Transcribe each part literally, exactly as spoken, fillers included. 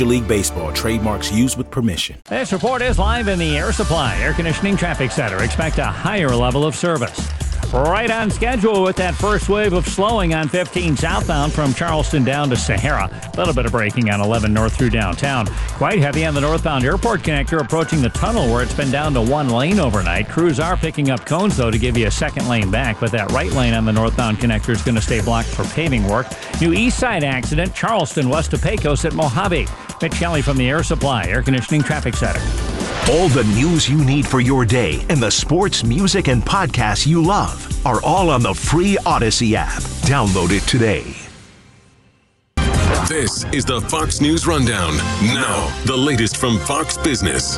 Major League Baseball trademarks used with permission. This report is live in the Air Supply Air Conditioning Traffic Center. Expect a higher level of service. Right on schedule with that first wave of slowing on fifteen southbound from Charleston down to Sahara. A little bit of braking on eleven north through downtown. Quite heavy on the northbound airport connector approaching the tunnel where it's been down to one lane overnight. Crews are picking up cones, though, to give you a second lane back, but that right lane on the northbound connector is going to stay blocked for paving work. New east side accident, Charleston west of Pecos at Mojave. Mitch Kelly from the Air Supply Air Conditioning Traffic Center. All the news you need for your day and the sports, music, and podcasts you love are all on the free Odyssey app. Download it today. This is the Fox News Rundown. Now, the latest from Fox Business.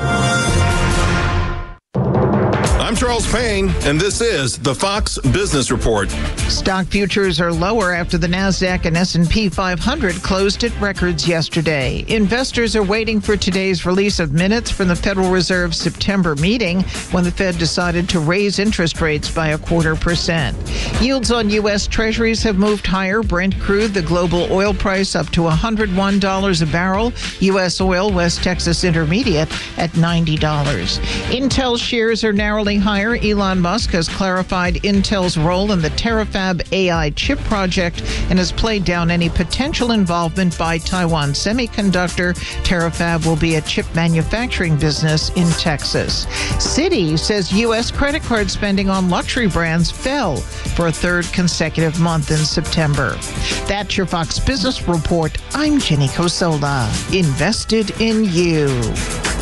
I'm Charles Payne, and this is the Fox Business Report. Stock futures are lower after the NASDAQ and S and P five hundred closed at records yesterday. Investors are waiting for today's release of minutes from the Federal Reserve's September meeting when the Fed decided to raise interest rates by a quarter percent. Yields on U S. Treasuries have moved higher. Brent crude, the global oil price, up to one hundred one dollars a barrel. U S oil, West Texas Intermediate, at ninety dollars. Intel shares are narrowly higher. Elon Musk has clarified Intel's role in the Terafab A I chip project and has played down any potential involvement by Taiwan Semiconductor. Terafab will be a chip manufacturing business in Texas. Citi says U S credit card spending on luxury brands fell for a third consecutive month in September. That's your Fox Business Report. I'm Jenny Cosola. Invested in you.